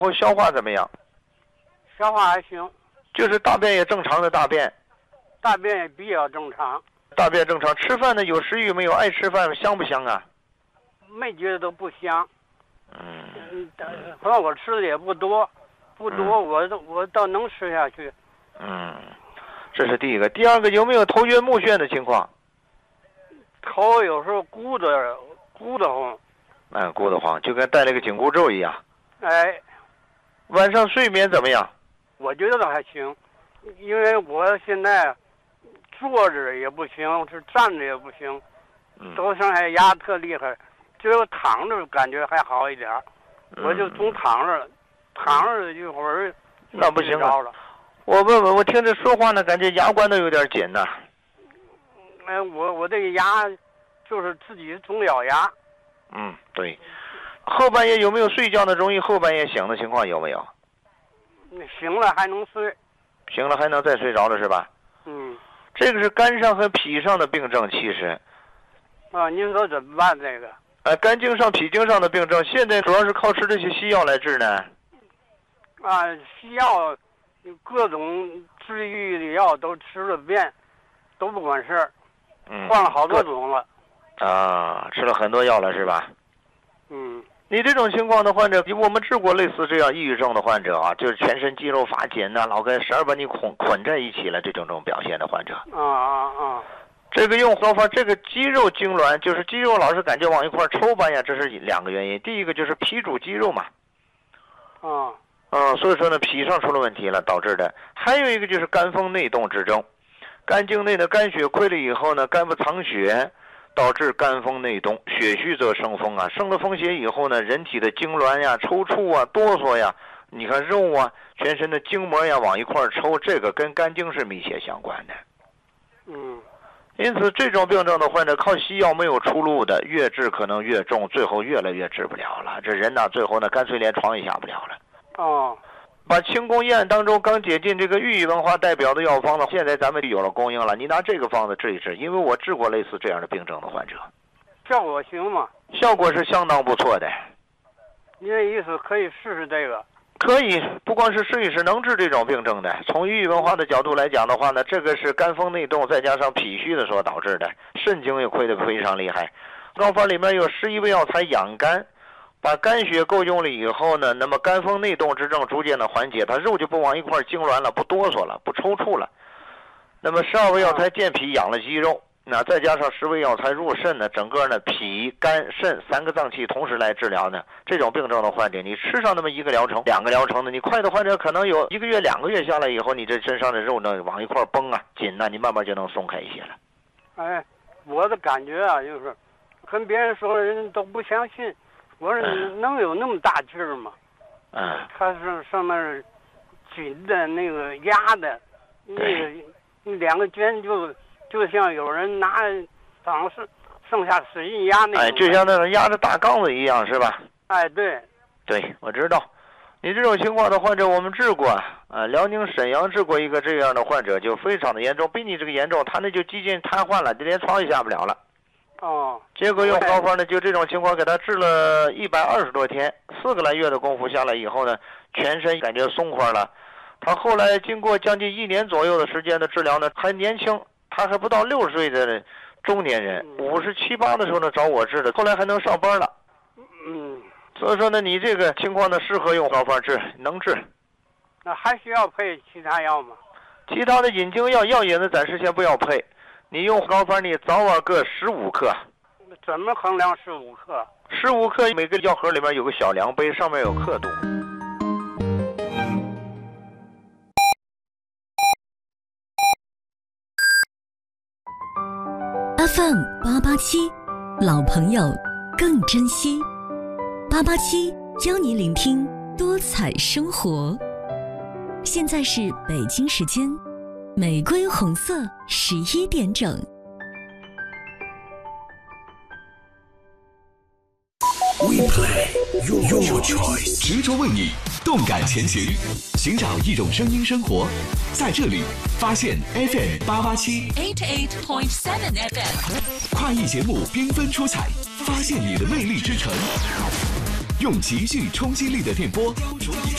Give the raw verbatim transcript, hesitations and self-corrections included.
后消化怎么样？ 消化还行， 就是大便也正常的大便。 大便也比较正常。 大便正常，吃饭呢有食欲没有？爱吃饭香不香啊？ 没觉得都不香。 嗯。 嗯，反正我吃的也不多，不多， 嗯、 我都我倒能吃下去。 嗯，这是第一个。第二个，有没有头晕目眩的情况？ 头有时候鼓的鼓得慌。 嗯，鼓得慌，就跟戴了个紧箍咒一样。 哎。 晚上睡眠怎么样？ 我觉得还行，因为我现在坐着也不行，是站着也不行， 嗯、 都上还压特厉害。只有躺着感觉还好一点，嗯、我就总躺着，躺着一会儿那不行啊。 我问问，我听着说话呢，感觉牙关都有点紧呐。 哎，我我这个牙就是自己总咬牙。 嗯，对。后半夜有没有睡觉呢？容易后半夜醒的情况有没有？ 醒了还能睡。 醒了还能再睡着了是吧？ 嗯。 这个是肝上和脾上的病症，其实。 啊，您说怎么办这个？ 呃，肝经上、脾经上的病症，现在主要是靠吃这些西药来治呢。 啊，西药，各种治愈的药都吃了遍，都不管事儿。 嗯。 换了好多种了。 啊，吃了很多药了是吧？ 嗯。 你这种情况的患者，我们治过类似这样抑郁症的患者啊，就是全身肌肉发紧呐、啊，老跟绳儿把你捆捆在一起了，这种这种表现的患者。 啊啊啊！ 这个用方法，这个肌肉痉挛，就是肌肉老是感觉往一块抽吧呀，这是两个原因。第一个就是脾主肌肉嘛。 啊。 嗯，所以说呢，脾上出了问题了，导致的。还有一个就是肝风内动之症，肝经内的肝血亏了以后呢，肝不藏血。导致肝风内动，血虚则生风啊。生了风邪以后呢，人体的痉挛呀、抽搐啊、哆嗦呀，你看肉啊、全身的筋膜呀往一块抽，这个跟肝经是密切相关的。 嗯。 因此，这种病症的患者靠西药没有出路的，越治可能越重，最后越来越治不了了。这人呢，最后呢，干脆连床也下不了了。 哦。 把清宫医案当中刚解禁这个寓意文化代表的药方呢，现在咱们有了供应了。你拿这个方子治一治，因为我治过类似这样的病症的患者， 效果行吗？ 效果是相当不错的。 您的意思可以试试这个？ 可以，不光是试一试，能治这种病症的。从寓意文化的角度来讲的话呢，这个是肝风内动再加上脾虚的所导致的，肾经也亏得非常厉害。药方里面有十一味药材养肝。把肝血够用了以后呢，那么肝风内动之症逐渐的缓解，它肉就不往一块痉挛了，不哆嗦了，不抽搐了。那么十二味药材健脾养了肌肉，那再加上十味药材入肾呢，整个呢脾、肝、肾三个脏器同时来治疗呢，这种病症的患者，你吃上那么一个疗程、两个疗程呢，你快的患者可能有一个月、两个月下来以后，你这身上的肉呢往一块绷啊、紧呐、啊，你慢慢就能松开一些了。 哎，我的感觉啊，就是跟别人说的人都不相信。我说能有那么大劲儿吗？ 嗯， 他上上面紧的那个压的，那个那两个肩就就像有人拿掌剩剩下使劲压那种。 哎，就像那种压着大杠子一样，是吧？ 哎，对。 对，我知道。你这种情况的患者我们治过啊，辽宁沈阳治过一个这样的患者，就非常的严重，比你这个严重，他那就几近瘫痪了，就连床也下不了了。 哦， 结果用膏方呢，就这种情况给他治了一百二十多天，四个来月的功夫下来以后呢，全身感觉松快了。他后来经过将近一年左右的时间的治疗呢，还年轻，他还不到六十岁的中年人，五十七八的时候呢找我治的，后来还能上班了。 嗯， 所以说呢，你这个情况呢适合用膏方治，能治。 那还需要配其他药吗？ 其他的引经药、药引子暂时先不要配。你用膏方，你早晚各十五克。 怎么衡量十五克？ 十五克，每个药盒里面有个小量杯，上面有刻度。 F M 八八七，老朋友更珍惜。八八七教你聆听多彩生活。现在是北京时间。玫瑰红色十一点整。 We play your, your choice， 执着为你，动感前行，寻找一种声音生活，在这里发现 F M 八八七 eighty-eight point seven F M， 跨艺节目缤纷出彩，发现你的魅力之城，用极具冲击力的电波雕琢你